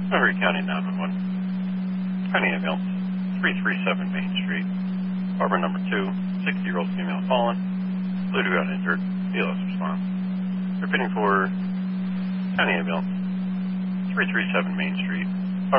Montgomery County 911. County ambulance, 337 Main Street. Apartment number 2, 60-year-old female fallen. Believed to got injured. BLS response. Repeating for County ambulance, 337 Main Street.